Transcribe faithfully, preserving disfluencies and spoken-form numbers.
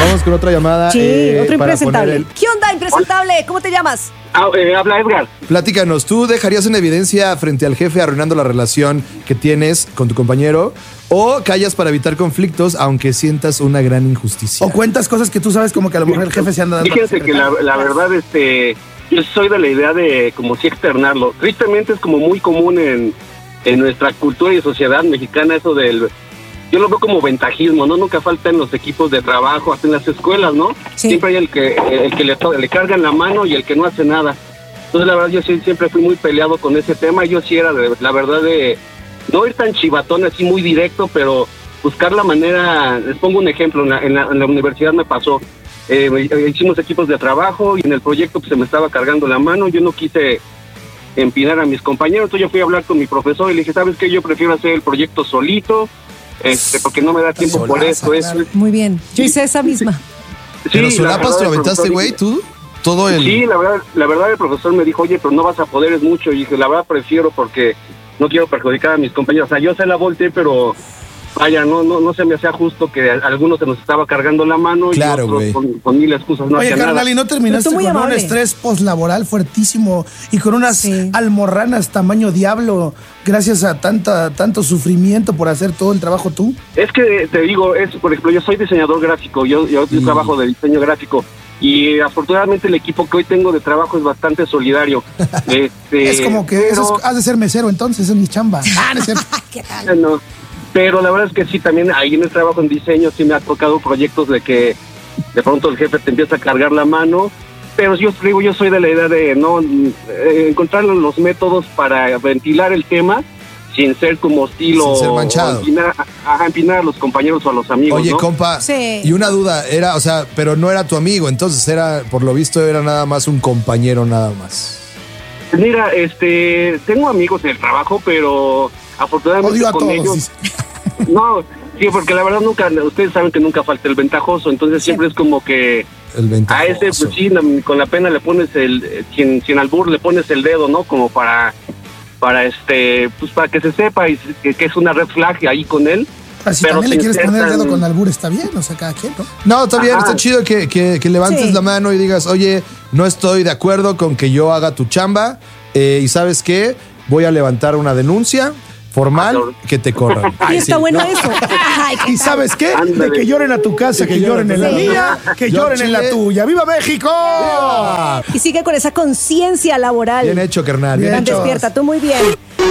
Vamos con otra llamada. Sí, eh, otro para impresentable. poner el- ¿Qué onda, impresentable? ¿Cómo te llamas? Ah, eh, habla Edgar. Platícanos, ¿tú dejarías en evidencia frente al jefe arruinando la relación que tienes con tu compañero o callas para evitar conflictos aunque sientas una gran injusticia? O cuentas cosas que tú sabes como que a lo mejor el jefe se anda dando. Fíjense que la, la verdad, este, yo soy de la idea de como si externarlo. Tristemente es como muy común en, en nuestra cultura y sociedad mexicana eso del... Yo lo veo como ventajismo, ¿no? Nunca falta en los equipos de trabajo, hasta en las escuelas, ¿no? Sí. Siempre hay el que el que le, to- le cargan la mano y el que no hace nada. Entonces, la verdad, yo sí, siempre fui muy peleado con ese tema. Yo sí era, de, la verdad, de no ir tan chivatón, así muy directo, pero buscar la manera... Les pongo un ejemplo, en la, en la, en la universidad me pasó. Eh, hicimos equipos de trabajo y en el proyecto pues, se me estaba cargando la mano. Yo no quise empinar a mis compañeros, entonces yo fui a hablar con mi profesor y le dije, ¿sabes qué? Yo prefiero hacer el proyecto solito, este, porque no me da tiempo por esto, eso. Muy bien. Yo hice esa misma. Pero Sí, la solapas verdad, te lo el aventaste, profesor güey, dice- tú. Todo el... Sí, la verdad, la verdad el profesor me dijo, oye, pero no vas a poder, es mucho. Y dije, la verdad prefiero porque no quiero perjudicar a mis compañeros. O sea, yo se la volteé, pero vaya, no no no se me hacía justo que a algunos se nos estaba cargando la mano Claro, y otros güey. con, con mil excusas no Oye, hacían carnal, nada. ¿y no terminaste Pero tú muy con un amable. estrés poslaboral fuertísimo y con unas Sí. almorranas tamaño diablo gracias a tanta tanto sufrimiento por hacer todo el trabajo tú? Es que te digo, es por ejemplo, yo soy diseñador gráfico, yo, yo Mm. trabajo de diseño gráfico y afortunadamente el equipo que hoy tengo de trabajo es bastante solidario. Este, es como que pero, eso es- has de ser mesero entonces, es mi chamba. Ah, no es cierto. ¿Qué tal? no, pero la verdad es que sí, también ahí en el trabajo en diseño sí me ha tocado proyectos de que de pronto el jefe te empieza a cargar la mano, pero yo digo, yo soy de la idea de no eh, encontrar los métodos para ventilar el tema sin ser como estilo Sin ser manchado. o empinar, ajá, empinar a los compañeros o a los amigos. Oye, ¿no? compa, Sí. y una duda, era, o sea, pero no era tu amigo, entonces era, por lo visto, era nada más un compañero nada más. Mira, este, tengo amigos en el trabajo, pero afortunadamente Odio a con todos. ellos, dice. no, sí, porque la verdad nunca, ustedes saben que nunca falta el ventajoso, entonces siempre es como que El a ventajoso. ese, pues sí, la- con la pena le pones el, eh, sin, sin albur le pones el dedo, ¿no? Como para, para este, pues para que se sepa y se- que, que es una red flag ahí con él. Ah, si pero también le sin quieres ser poner el dedo tan- con albur está bien, o sea, cada quien, ¿no? No, está bien, Ajá. está chido que, que- que levantes Sí. la mano y digas, oye, no estoy de acuerdo con que yo haga tu chamba eh, y ¿sabes qué? Voy a levantar una denuncia formal que te corran. Ay, está bueno eso. Ay, ¿qué ¿Y tal? sabes qué? Ándale. De que lloren a tu casa, que, lloren en la Sí. mía, que Yo lloren en la Chile. tuya. ¡Viva México! ¡Viva! Y sigue con esa conciencia laboral. Bien hecho, carnal. Bien Bien Tan hecho. hecho. despierta, tú muy bien.